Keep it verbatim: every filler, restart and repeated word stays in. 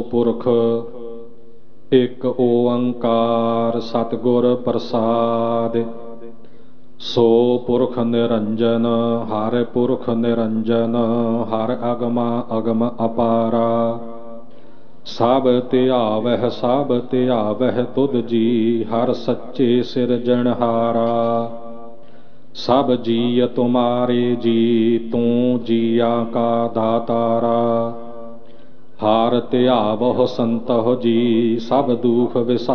ਪੁਰਖ ਇੱਕ ਓੰਕਾਰ ਸਤਿਗੁਰ ਪ੍ਰਸਾਦਿ। ਸੋ ਪੁਰਖ ਨਿਰੰਜਨ ਹਰਿ ਪੁਰਖ ਨਿਰੰਜਨ ਹਰਿ ਅਗਮਾ ਅਗਮ ਅਪਾਰਾ। ਸਭ ਧਿਆਵਹਿ ਸਭ ਧਿਆਵਹਿ ਤੁਧ ਜੀ ਹਰਿ ਸੱਚੇ ਸਿਰਜਣਹਾਰਾ। ਸਭ ਜੀਅ ਤੁਮਾਰੇ ਜੀ ਤੂੰ ਜੀਆਂ ਕਾ ਦਾਤਾਰਾ। ਹਰਿ ਧਿਆਵਹੁ ਸੰਤਹੁ ਜੀ ਸਭ ਦੁਖ ਵਿਸਾ